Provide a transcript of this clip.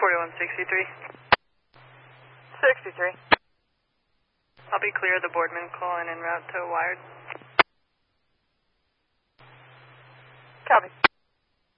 4163. 63. I'll be clear of the Boardman call and en route to Wired. Copy.